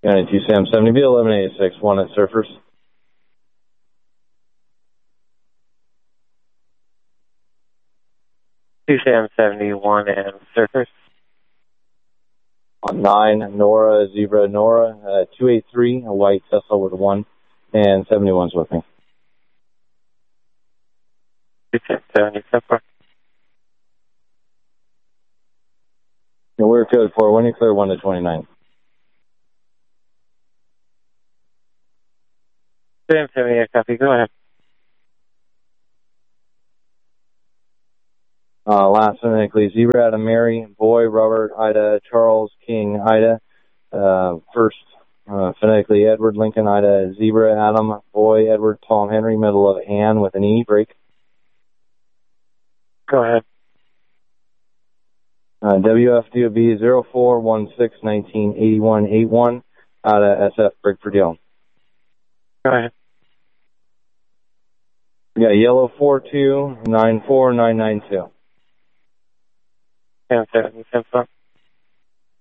United 2 Sam 70B 1186, 1 at Surfers. Two Sam 71 and Surfers. 9 Nora Zebra Nora 283, a white Cessna with 1, and 71's with me. 2 Sam 70 so far. And we're code 4, when you clear 1 to 29. Sam 70, I copy, go ahead. Last phonetically, Zebra Ida Mary, Boy Robert Ida Charles King Ida. First phonetically Edward Lincoln Ida Zebra Adam Boy Edward Tom Henry, middle of Ann with an E break. Go ahead. WFDOB 0416198181 out of SF break for deal. Go ahead. We got yellow 4294992. Sam 70 so far.